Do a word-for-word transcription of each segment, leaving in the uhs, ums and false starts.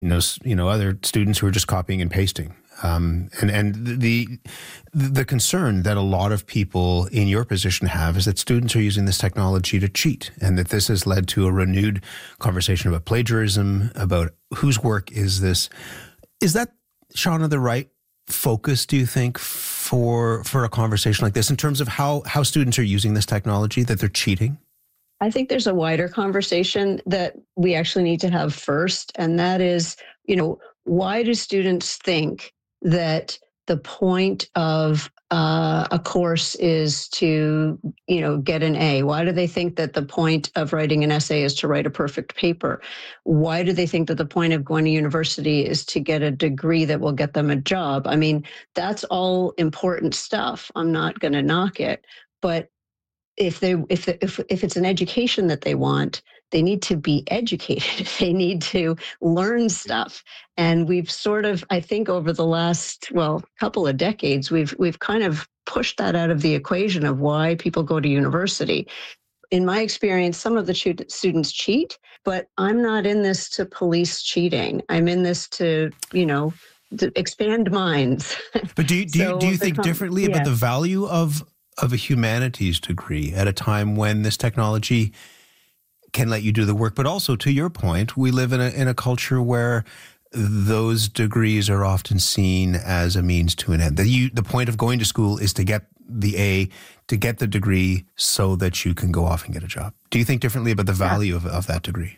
you know, you know, other students who are just copying and pasting. Um, and and the the concern that a lot of people in your position have is that students are using this technology to cheat, and that this has led to a renewed conversation about plagiarism, about whose work is this. Is that, Shauna, the right focus, do you think, for for a conversation like this in terms of how, how students are using this technology, that they're cheating? I think there's a wider conversation that we actually need to have first, and that is, you know, why do students think that the point of uh, a course is to, you know, get an A? Why do they think that the point of writing an essay is to write a perfect paper? Why do they think that the point of going to university is to get a degree that will get them a job? I mean, that's all important stuff. I'm not going to knock it, but if they if if if it's an education that they want, they need to be educated. They need to learn stuff. And we've sort of, I think, over the last, well, couple of decades, we've we've kind of pushed that out of the equation of why people go to university. In my experience, some of the students cheat, but I'm not in this to police cheating. I'm in this to, you know, to expand minds. But do you, do so you, do you think com- differently yeah. about the value of of a humanities degree at a time when this technology can let you do the work? But also, to your point, we live in a in a culture where those degrees are often seen as a means to an end. The, you, the point of going to school is to get the A, to get the degree so that you can go off and get a job. Do you think differently about the value of, of that degree?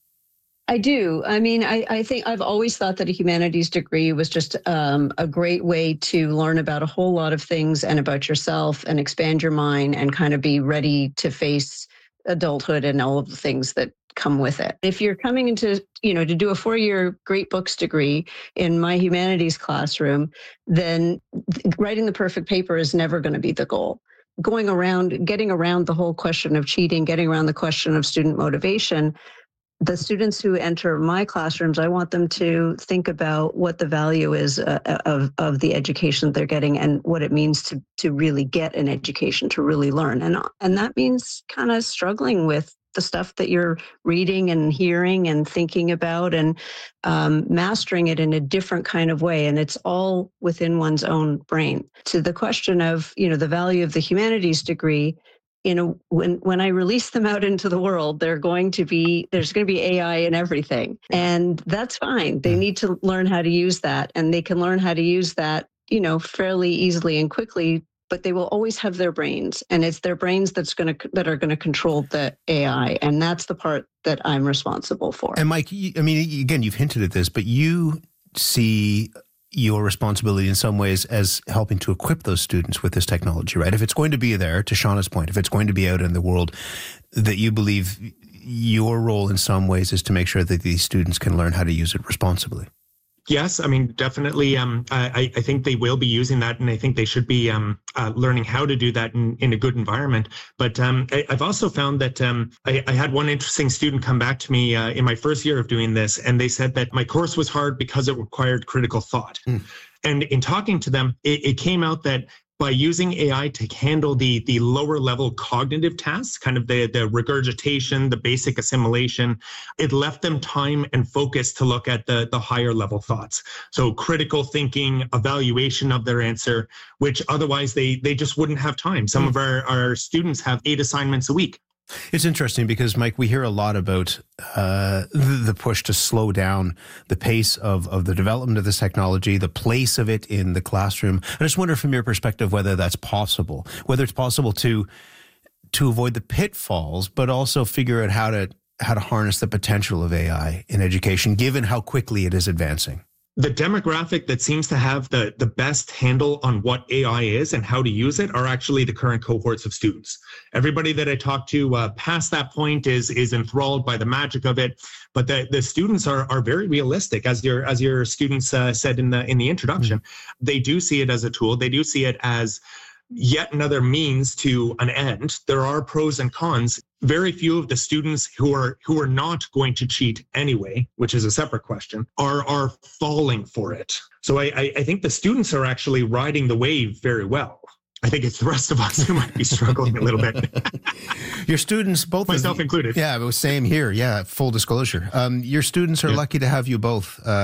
I do. I mean, I, I think I've always thought that a humanities degree was just um, a great way to learn about a whole lot of things and about yourself and expand your mind and kind of be ready to face adulthood and all of the things that come with it. If you're coming into, you know, to do a four-year great books degree in my humanities classroom, then writing the perfect paper is never going to be the goal. Going around, getting around the whole question of cheating, getting around the question of student motivation, the students who enter my classrooms, I want them to think about what the value is uh, of, of the education they're getting and what it means to to really get an education, to really learn. And, and that means kind of struggling with the stuff that you're reading and hearing and thinking about and um, mastering it in a different kind of way. And it's all within one's own brain. To the question of, you know, the value of the humanities degree, you know, when, when I release them out into the world, they're going to be, there's going to be A I in everything. And that's fine. They need to learn how to use that, and they can learn how to use that, you know, fairly easily and quickly, but they will always have their brains, and it's their brains that's going to, that are going to control the A I. And that's the part that I'm responsible for. And Mike, I mean, again, you've hinted at this, but you see your responsibility in some ways as helping to equip those students with this technology, right? If it's going to be there, to Shauna's point, if it's going to be out in the world, that you believe your role in some ways is to make sure that these students can learn how to use it responsibly. Yes, I mean, definitely. Um, I, I think they will be using that, and I think they should be um, uh, learning how to do that in, in a good environment. But um, I, I've also found that um, I, I had one interesting student come back to me uh, in my first year of doing this, and they said that my course was hard because it required critical thought. Mm. And in talking to them, it, it came out that by using A I to handle the the lower level cognitive tasks, kind of the, the regurgitation, the basic assimilation, it left them time and focus to look at the, the higher level thoughts. So critical thinking, evaluation of their answer, which otherwise they they just wouldn't have time. Some mm. of our, our students have eight assignments a week. It's interesting because, Mike, we hear a lot about uh, the push to slow down the pace of, of the development of this technology, the place of it in the classroom. I just wonder from your perspective whether that's possible, whether it's possible to to avoid the pitfalls, but also figure out how to how to harness the potential of A I in education, given how quickly it is advancing. The demographic that seems to have the, the best handle on what A I is and how to use it are actually the current cohorts of students. Everybody that I talk to uh, past that point is is enthralled by the magic of it. But the, the students are are very realistic, as your as your students uh, said in the in the introduction. Mm-hmm. They do see it as a tool. They do see it as yet another means to an end. There are pros and cons. Very few of the students who are who are not going to cheat anyway, which is a separate question, are are falling for it. So I, I think the students are actually riding the wave very well. I think it's the rest of us who might be struggling a little bit. Your students, both myself of you, included. Yeah, it was same here. Yeah, full disclosure. Um, your students are yeah. lucky to have you both. Uh,